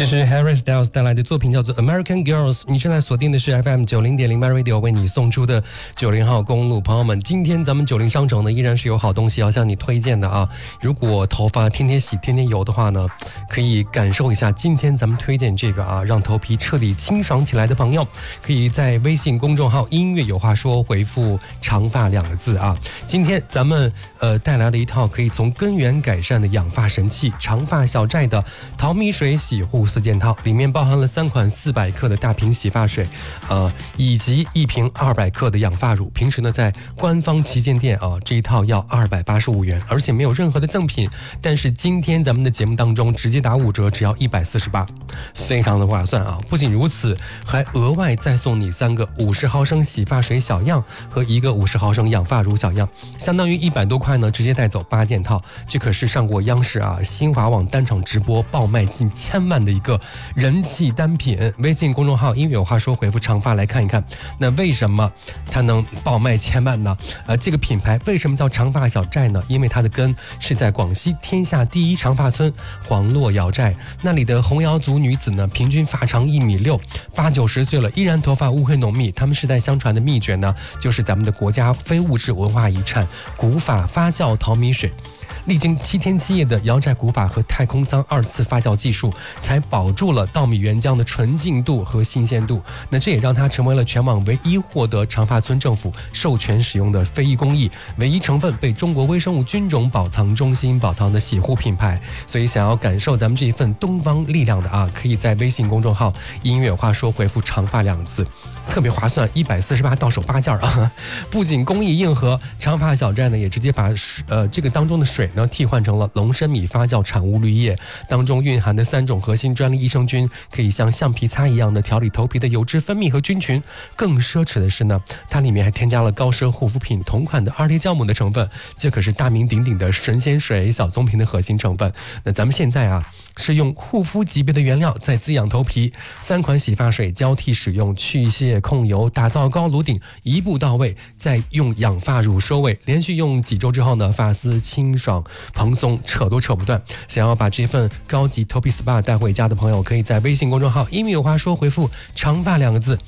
这是 Harry Styles 带来的作品叫做 American Girls， 你正在锁定的是 FM 90.0 My Radio 为你送出的90号公路。朋友们，今天咱们90商城呢依然是有好东西要向你推荐的啊！如果头发天天洗天天油的话呢，可以感受一下今天咱们推荐这个啊，让头皮彻底清爽起来的朋友，可以在微信公众号音乐有话说回复长发2个字啊。今天咱们带来的一套可以从根源改善的养发神器长发小寨的淘米水洗护4件套，里面包含了3款400克的大瓶洗发水，以及1瓶200克的养发乳。平时呢，在官方旗舰店啊，这一套要285元，而且没有任何的赠品。但是今天咱们的节目当中直接打5折，只要148，非常的划算啊！不仅如此，还额外再送你3个50毫升洗发水小样和1个50毫升养发乳小样，相当于100多块呢，直接带走8件套。这可是上过央视啊新华网单场直播爆卖近1000万的一个人气单品。微信公众号音乐有话说回复长发来看一看，那为什么它能爆卖1000万呢？这个品牌为什么叫长发小寨呢？因为它的根是在广西天下第1长发村黄洛瑶寨，那里的红瑶族女子呢，平均发长1.6米，8、90岁了依然头发乌黑浓密。他们世代相传的秘诀呢，就是咱们的国家非物质文化遗产古法发酵淘米水。历经7天7夜的瑶寨古法和太空舱2次发酵技术，才保住了稻米原浆的纯净度和新鲜度。那这也让它成为了全网唯一获得长发村政府授权使用的非遗工艺，唯一成分被中国微生物菌种保藏中心保藏的洗护品牌。所以想要感受咱们这一份东方力量的啊，可以在微信公众号音乐话说回复长发2个字，特别划算，148到手8件啊！不仅工艺硬核，长发小寨呢也直接把这个当中的水呢替换成了龙参米发酵产物滤液，当中蕴含的3种核心专利益生菌，可以像橡皮擦一样的调理头皮的油脂分泌和菌群。更奢侈的是呢，它里面还添加了高奢护肤品同款的2类酵母的成分，这可是大名鼎鼎的神仙水小棕瓶的核心成分。那咱们现在啊是用护肤级别的原料在滋养头皮，3款洗发水交替使用，去屑控油，打造高颅顶，一步到位，再用养发乳收尾，连续用几周之后呢，发丝清爽蓬松，扯都扯不断。想要把这份高级头皮 SPA 带回家的朋友，可以在微信公众号音乐有话说回复长发2个字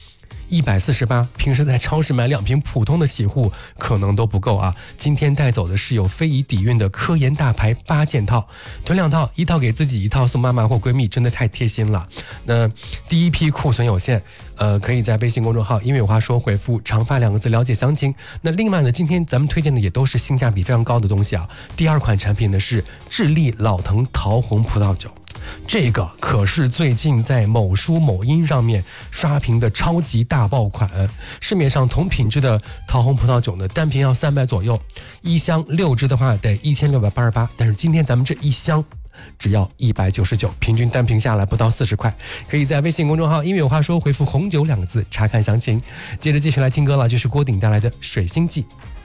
，148，平时在超市买2瓶普通的洗护可能都不够啊！今天带走的是有非遗底蕴的科研大牌8件套，囤2套，1套给自己，1套送妈妈或闺蜜，真的太贴心了。那第一批库存有限，可以在微信公众号音乐有话说回复长发2个字了解详情。那另外呢，今天咱们推荐的也都是性价比非常高的东西啊。第2款产品呢是智利老藤桃红葡萄酒。这个可是最近在某书某音上面刷屏的超级大爆款，市面上同品质的桃红葡萄酒呢，单瓶要300左右，1箱6支的话得1688，但是今天咱们这1箱只要199，平均单瓶下来不到40块。可以在微信公众号音乐有话说回复红酒2个字查看详情。接着继续来听歌了，就是郭顶带来的《水星记》。